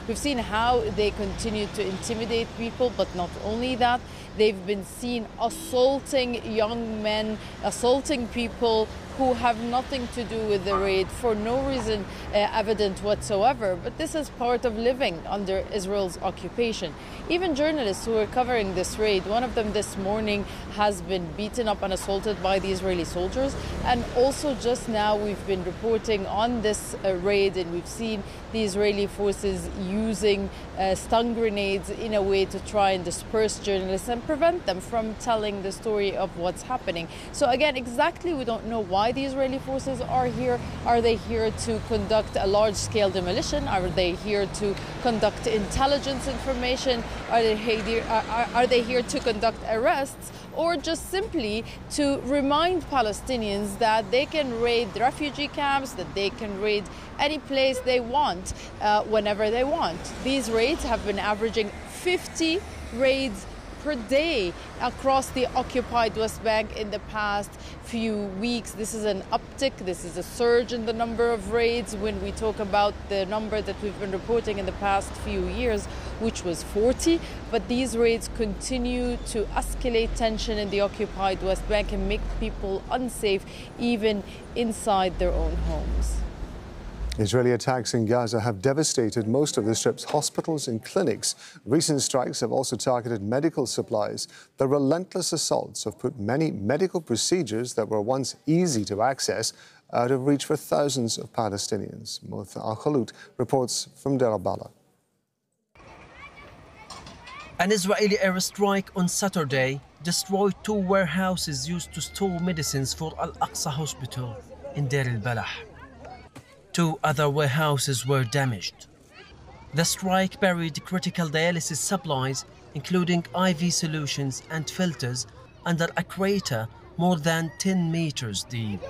We've seen how they continue to intimidate people, but not only that, they've been seen assaulting young men, assaulting people who have nothing to do with the raid for no reason evident whatsoever. But this is part of living under Israel's occupation. Even journalists who are covering this raid, one of them this morning has been beaten up and assaulted by the Israeli soldiers. And also just now we've been reporting on this raid, and we've seen the Israeli forces using stun grenades in a way to try and disperse journalists and prevent them from telling the story of what's happening. So again, exactly, we don't know why the Israeli forces are here. Are they here to conduct a large-scale demolition? Are they here to conduct intelligence information? Are they here to conduct arrests? Or just simply to remind Palestinians that they can raid refugee camps, that they can raid any place they want, whenever they want. These raids have been averaging 50 raids per day across the occupied West Bank in the past few weeks. This is an uptick, this is a surge in the number of raids when we talk about the number that we've been reporting in the past few years, which was 40. But these raids continue to escalate tension in the occupied West Bank and make people unsafe even inside their own homes. Israeli attacks in Gaza have devastated most of the Strip's hospitals and clinics. Recent strikes have also targeted medical supplies. The relentless assaults have put many medical procedures that were once easy to access out of reach for thousands of Palestinians. Mutha Al-Khalout reports from Deir al-Balah. An Israeli airstrike on Saturday destroyed 2 warehouses used to store medicines for Al-Aqsa Hospital in Deir al-Balah. 2 other warehouses were damaged. The strike buried critical dialysis supplies, including IV solutions and filters, under a crater more than 10 meters deep.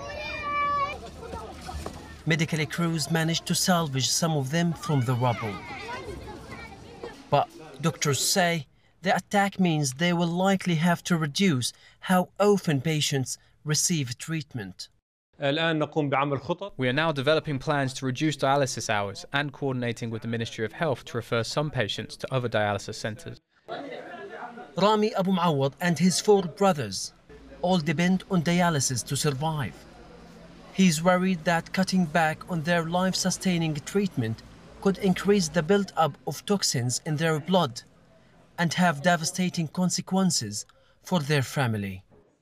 Medical crews managed to salvage some of them from the rubble. But doctors say the attack means they will likely have to reduce how often patients receive treatment. We are now developing plans to reduce dialysis hours and coordinating with the Ministry of Health to refer some patients to other dialysis centres. Rami Abu Muawad and his 4 brothers all depend on dialysis to survive. He's worried that cutting back on their life-sustaining treatment could increase the build-up of toxins in their blood and have devastating consequences for their family.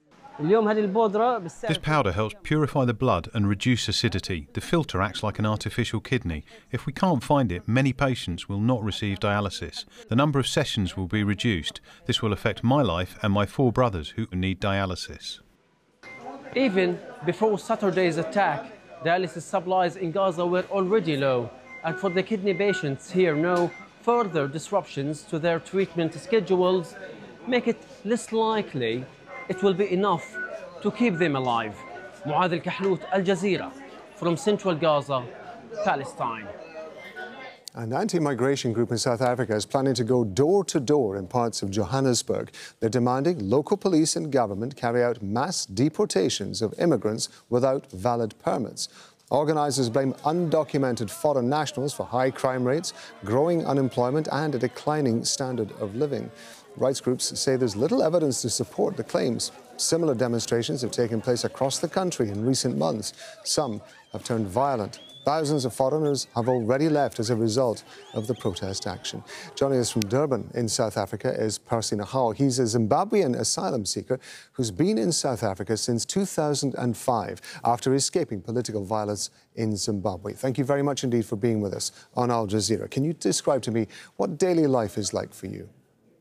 This powder helps purify the blood and reduce acidity. The filter acts like an artificial kidney. If we can't find it, many patients will not receive dialysis. The number of sessions will be reduced. This will affect my life and my 4 brothers who need dialysis. Even before Saturday's attack, dialysis supplies in Gaza were already low. And for the kidney patients here now, further disruptions to their treatment schedules make it less likely it will be enough to keep them alive. Mu'adh Al-Khalout, Al Jazeera, from central Gaza, Palestine. An anti-migration group in South Africa is planning to go door to door in parts of Johannesburg. They're demanding local police and government carry out mass deportations of immigrants without valid permits. Organisers blame undocumented foreign nationals for high crime rates, growing unemployment and a declining standard of living. Rights groups say there's little evidence to support the claims. Similar demonstrations have taken place across the country in recent months. Some have turned violent. Thousands of foreigners have already left as a result of the protest action. Joining us from Durban in South Africa is Percy Nahau. He's a Zimbabwean asylum seeker who's been in South Africa since 2005 after escaping political violence in Zimbabwe. Thank you very much indeed for being with us on Al Jazeera. Can you describe to me what daily life is like for you?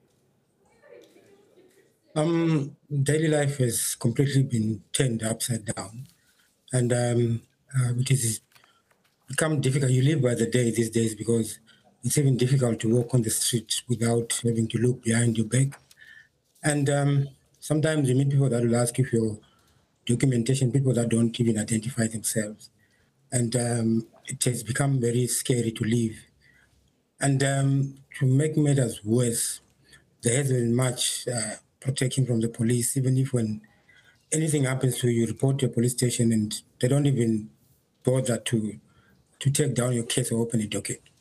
Daily life has completely been turned upside down, and it has become difficult. You live by the day these days because it's even difficult to walk on the street without having to look behind your back. And sometimes you meet people that will ask you for your documentation, people that don't even identify themselves. And it has become very scary to live. And to make matters worse, there hasn't been much protection from the police, even if when anything happens to you, you report to a police station and they don't even bother to take down your case or open a docket.